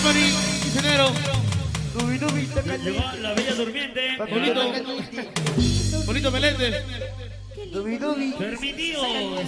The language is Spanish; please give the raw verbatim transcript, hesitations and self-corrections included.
Memory, Quincenero. Llegó la bella durmiente. Bonito. Bonito Meléndez. Dubi dubi. Permitido.